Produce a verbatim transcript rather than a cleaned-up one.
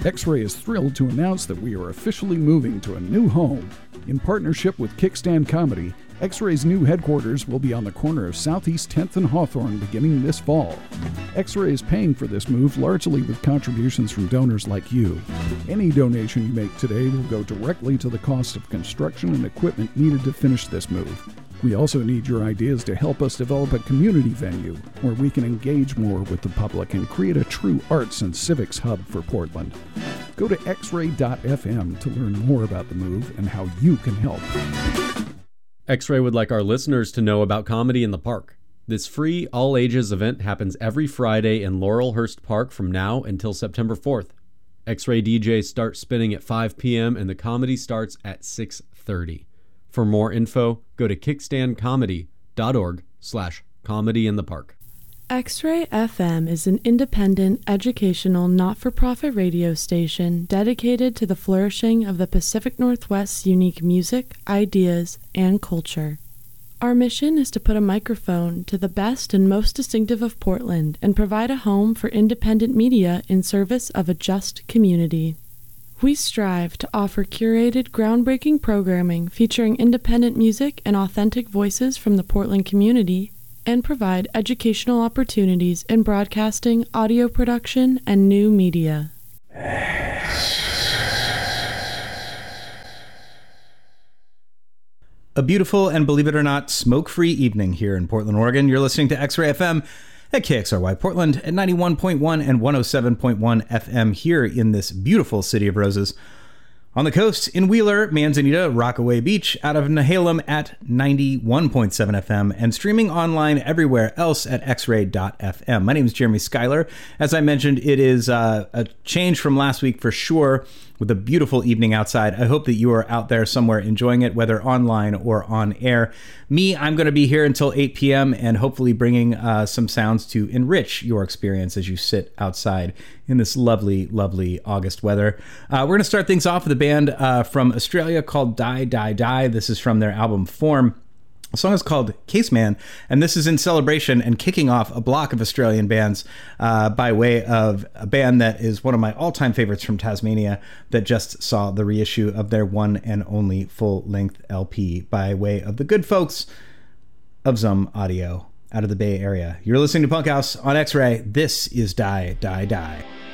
X-Ray is thrilled to announce that we are officially moving to a new home. In partnership with Kickstand Comedy, X-Ray's new headquarters will be on the corner of Southeast tenth and Hawthorne beginning this fall. X-Ray is paying for this move largely with contributions from donors like you. Any donation you make today will go directly to the cost of construction and equipment needed to finish this move. We also need your ideas to help us develop a community venue where we can engage more with the public and create a true arts and civics hub for Portland. Go to x ray dot f m to learn more about the move and how you can help. X-Ray would like our listeners to know about Comedy in the Park. This free, all-ages event happens every Friday in Laurelhurst Park from now until September fourth. X-Ray D Js start spinning at five p.m. and the comedy starts at six thirty. For more info, go to kickstand comedy dot org slash comedy in the park. X-Ray F M is an independent, educational, not-for-profit radio station dedicated to the flourishing of the Pacific Northwest's unique music, ideas, and culture. Our mission is to put a microphone to the best and most distinctive of Portland and provide a home for independent media in service of a just community. We strive to offer curated, groundbreaking programming featuring independent music and authentic voices from the Portland community, and provide educational opportunities in broadcasting, audio production, and new media. A beautiful and, believe it or not, smoke-free evening here in Portland, Oregon. You're listening to X-Ray F M at K X R Y Portland at ninety-one point one and one oh seven point one F M here in this beautiful city of roses. On the coast, in Wheeler, Manzanita, Rockaway Beach, out of Nehalem at ninety-one point seven F M, and streaming online everywhere else at x ray dot f m. My name is Jeremy Schuyler. As I mentioned, it is uh, a change from last week for sure, with a beautiful evening outside. I hope that you are out there somewhere enjoying it, whether online or on air. Me, I'm going to be here until eight p.m. and hopefully bringing uh, some sounds to enrich your experience as you sit outside in this lovely, lovely August weather. Uh, we're going to start things off with a band uh, from Australia called Die, Die, Die. This is from their album Form. The song is called Caseman, and this is in celebration and kicking off a block of Australian bands uh, by way of a band that is one of my all-time favorites from Tasmania that just saw the reissue of their one and only full-length L P by way of the good folks of Zum Audio out of the Bay Area. You're listening to Punk House on X-Ray. This is Die, Die, Die.